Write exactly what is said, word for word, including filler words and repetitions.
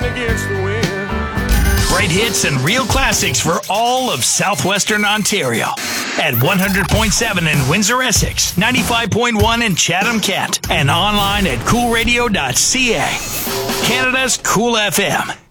against the wind. Great hits and real classics for all of southwestern Ontario. At one hundred point seven in Windsor, Essex, ninety-five point one in Chatham-Kent, and online at cool radio dot c a. Canada's Cool F M.